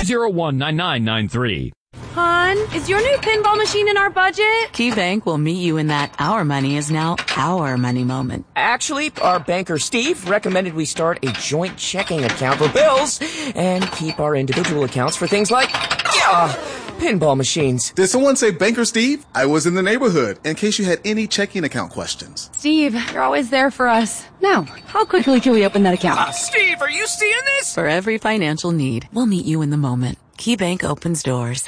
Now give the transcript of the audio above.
301-9993. Hon, is your new pinball machine in our budget? KeyBank will meet you in that our money is now our money moment. Actually, our banker Steve recommended we start a joint checking account for bills and keep our individual accounts for things like, pinball machines. Did someone say Banker Steve? I was in the neighborhood in case you had any checking account questions. Steve, you're always there for us. Now, how quickly can we open that account? Steve, are you seeing this? For every financial need, we'll meet you in the moment. KeyBank opens doors.